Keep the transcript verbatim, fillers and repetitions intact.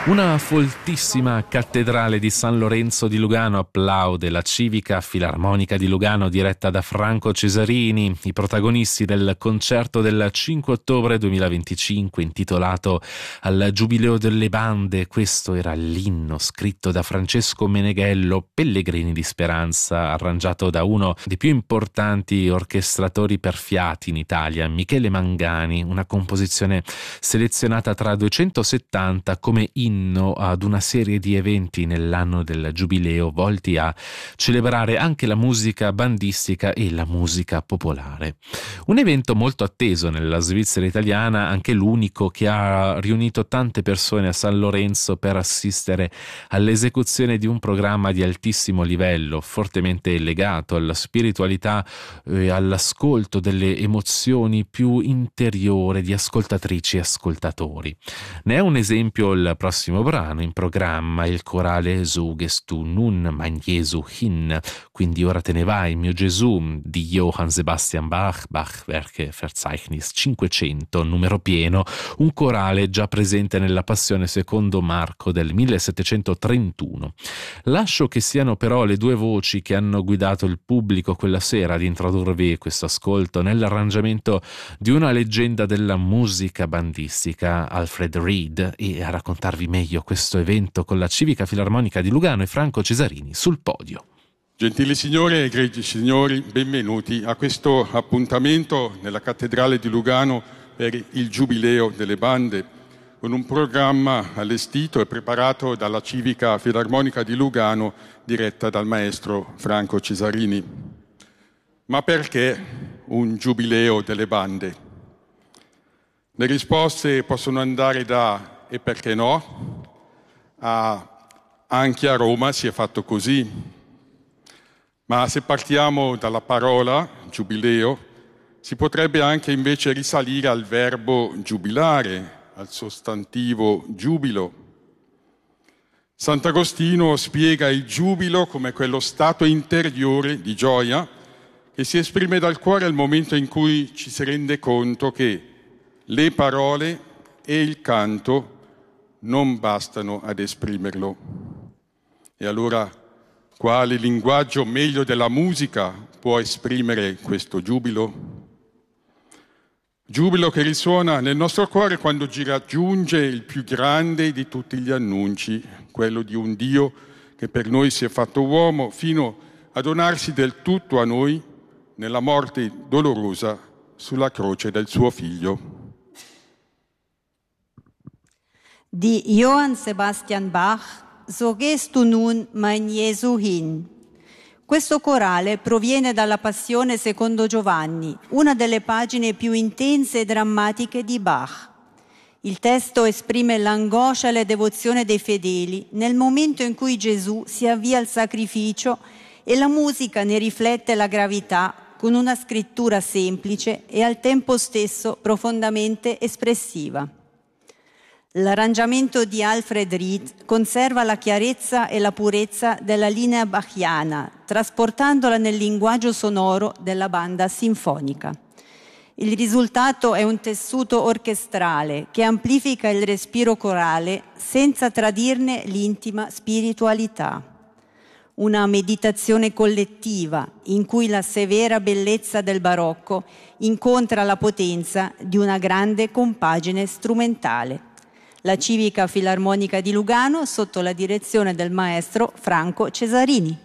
Una foltissima cattedrale di San Lorenzo di Lugano applaude la Civica Filarmonica di Lugano diretta da Franco Cesarini, i protagonisti del concerto del cinque ottobre duemilaventicinque intitolato al Giubileo delle Bande. Questo era l'inno scritto da Francesco Meneghello, Pellegrini di Speranza, arrangiato da uno dei più importanti orchestratori per fiati in Italia, Michele Mangani, una composizione selezionata tra duecentosettanta come inno ad una serie di eventi nell'anno del Giubileo volti a celebrare anche la musica bandistica e la musica popolare. Un evento molto atteso nella Svizzera italiana, anche l'unico che ha riunito tante persone a San Lorenzo per assistere all'esecuzione di un programma di altissimo livello, fortemente legato alla spiritualità e all'ascolto delle emozioni più interiore di ascoltatrici e ascoltatori. Ne è un esempio il prossimo brano in programma, il corale So gehst du nun, mein Jesu hin, quindi ora te ne vai, mio Gesù, di Johann Sebastian Bach, Bachwerke Verzeichnis cinquecento, numero pieno, un corale già presente nella Passione secondo Marco del millesettecentotrentuno. Lascio che siano però le due voci che hanno guidato il pubblico quella sera ad introdurvi questo ascolto nell'arrangiamento di una leggenda della musica bandistica, Alfred Reed, e a raccontarvi meglio questo evento con la Civica Filarmonica di Lugano e Franco Cesarini sul podio. Gentili signore e egregi signori, benvenuti a questo appuntamento nella Cattedrale di Lugano per il Giubileo delle Bande, con un programma allestito e preparato dalla Civica Filarmonica di Lugano diretta dal maestro Franco Cesarini. Ma perché un Giubileo delle Bande? Le risposte possono andare da e perché no, a, anche a Roma si è fatto così. Ma se partiamo dalla parola giubileo, si potrebbe anche invece risalire al verbo giubilare, al sostantivo giubilo. Sant'Agostino spiega il giubilo come quello stato interiore di gioia che si esprime dal cuore al momento in cui ci si rende conto che le parole e il canto non bastano ad esprimerlo. E allora, quale linguaggio meglio della musica può esprimere questo giubilo? Giubilo che risuona nel nostro cuore quando ci raggiunge il più grande di tutti gli annunci, quello di un Dio che per noi si è fatto uomo fino a donarsi del tutto a noi nella morte dolorosa sulla croce del suo Figlio. Di Johann Sebastian Bach, So gehst du nun, mein Jesu hin. Questo corale proviene dalla Passione secondo Giovanni, una delle pagine più intense e drammatiche di Bach. Il testo esprime l'angoscia e la devozione dei fedeli nel momento in cui Gesù si avvia al sacrificio e la musica ne riflette la gravità con una scrittura semplice e al tempo stesso profondamente espressiva. L'arrangiamento di Alfred Reed conserva la chiarezza e la purezza della linea bachiana, trasportandola nel linguaggio sonoro della banda sinfonica. Il risultato è un tessuto orchestrale che amplifica il respiro corale senza tradirne l'intima spiritualità. Una meditazione collettiva in cui la severa bellezza del barocco incontra la potenza di una grande compagine strumentale. La Civica Filarmonica di Lugano sotto la direzione del maestro Franco Cesarini.